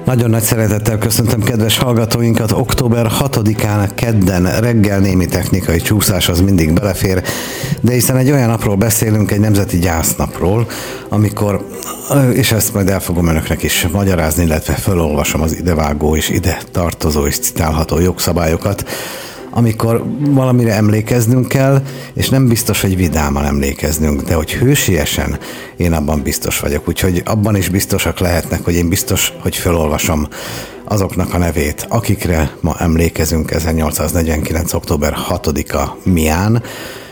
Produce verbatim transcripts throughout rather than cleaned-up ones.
Nagyon nagy szeretettel köszöntöm kedves hallgatóinkat. október hatodikán kedden reggel némi technikai csúszás az mindig belefér, de hiszen egy olyan napról beszélünk, egy nemzeti gyásznapról, amikor, és ezt majd el fogom önöknek is magyarázni, illetve felolvasom az idevágó és ide tartozó és citálható jogszabályokat, amikor valamire emlékeznünk kell, és nem biztos, hogy vidáman emlékeznünk, de hogy hősiesen, én abban biztos vagyok. Úgyhogy abban is biztosak lehetnek, hogy én biztos, hogy felolvasom azoknak a nevét, akikre ma emlékezünk ezernyolcszáznegyvenkilenc. október hatodika mián,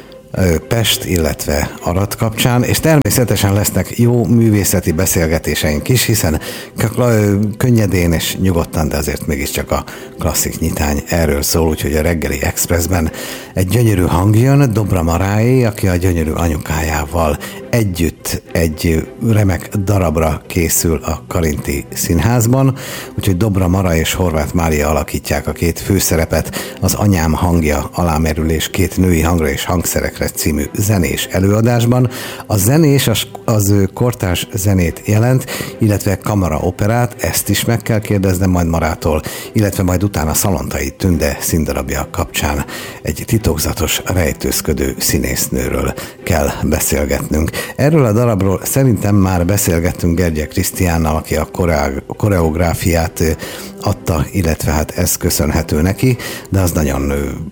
Pest, illetve Arad kapcsán, és természetesen lesznek jó művészeti beszélgetéseink is, hiszen könnyedén és nyugodtan, de azért mégiscsak a klasszik nyitány erről szól, úgyhogy a reggeli expressben egy gyönyörű hang jön, Dobra Maráé, aki a gyönyörű anyukájával együtt egy remek darabra készül a Karinti Színházban, úgyhogy Dobra Mara és Horváth Mária alakítják a két főszerepet az Anyám hangja alámerülés két női hangra és hangszerekre című zenés előadásban. A zenés az, az kortárs zenét jelent, illetve kamaraoperát, ezt is meg kell kérdeznem majd Marától, illetve majd utána Szalontai Tünde színdarabja kapcsán egy titokzatos, rejtőzködő színésznőről kell beszélgetnünk. Erről a darabról szerintem már beszélgettünk Gergye Krisztiánnal, aki a koreográfiát adta, illetve hát ez köszönhető neki, de az nagyon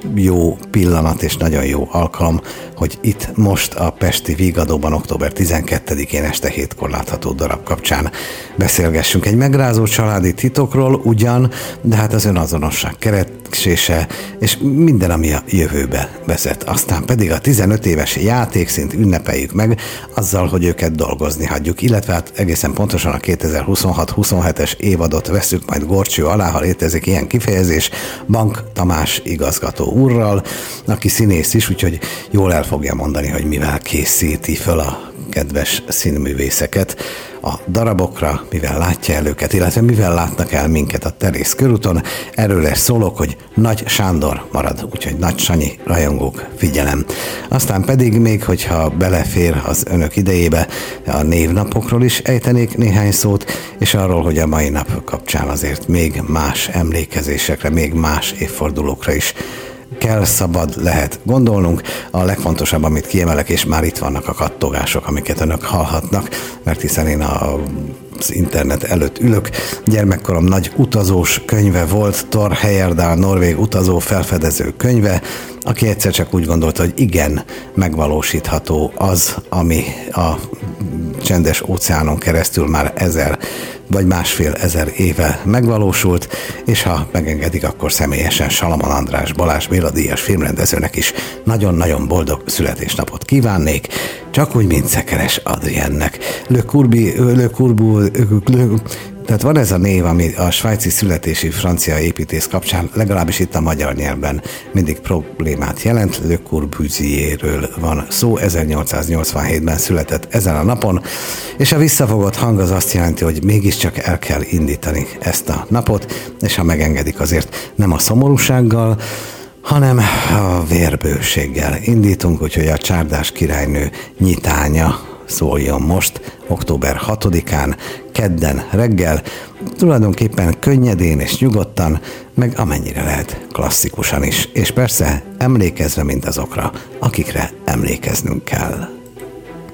jó pillanat és nagyon jó alkalom, hogy itt most a Pesti Vígadóban október tizenkettedikén este hétkor látható darab kapcsán beszélgessünk egy megrázó családi titokról ugyan, de hát az önazonosság keresése és minden, ami a jövőbe vezet. Aztán pedig a tizenöt éves játékszint ünnepeljük meg azzal, hogy őket dolgozni hagyjuk, illetve hát egészen pontosan a kétezer-huszonhat huszonhetes évadot veszük majd górcső alá, ha létezik ilyen kifejezés, Bank Tamás igazgató úrral, aki színész is, úgyhogy jól el fogja mondani, hogy mivel készíti föl a kedves színművészeket a darabokra, mivel látja el őket, illetve mivel látnak el minket a Terész körúton. Erről lesz szólok, hogy Nagy Sándor marad, úgyhogy Nagy Sanyi rajongók, figyelem. Aztán pedig még, hogyha belefér az önök idejébe, a névnapokról is ejtenék néhány szót, és arról, hogy a mai nap kapcsán azért még más emlékezésekre, még más évfordulókra is kell, szabad, lehet gondolnunk. A legfontosabb, amit kiemelek, és már itt vannak a kattogások, amiket önök hallhatnak, mert hiszen én a az internet előtt ülök. Gyermekkorom nagy utazós könyve volt, Thor Heyerdahl norvég utazó felfedező könyve, aki egyszer csak úgy gondolta, hogy igen, megvalósítható az, ami a csendes óceánon keresztül már ezer vagy másfél ezer éve megvalósult, és ha megengedik, akkor személyesen Salamon András Balázs Béla díjas filmrendezőnek is nagyon-nagyon boldog születésnapot kívánnék, csak úgy, mint Szekeres Adriennek. Le Courbi, Le Courbu, Le, tehát van ez a név, ami a svájci születési francia építész kapcsán, legalábbis itt a magyar nyelvben mindig problémát jelent. Le Corbusierről van szó, ezernyolcszáznyolcvanhétben született ezen a napon, és a visszafogott hang az azt jelenti, hogy mégiscsak el kell indítani ezt a napot, és ha megengedik, azért nem a szomorúsággal, hanem a vérbőséggel indítunk, úgyhogy a Csárdás királynő nyitánya szóljon most, október hatodikán, kedden reggel, tulajdonképpen könnyedén és nyugodtan, meg amennyire lehet klasszikusan is, és persze emlékezve mindazokra, akikre emlékeznünk kell.